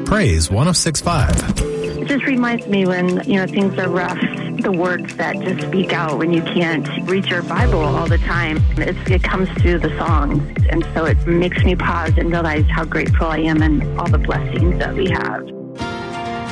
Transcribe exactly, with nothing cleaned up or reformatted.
Praise one oh six point five. It just reminds me when, you know, things are rough, the words that just speak out when you can't read your Bible all the time. It's, it comes through the songs, and so it makes me pause and realize how grateful I am and all the blessings that we have.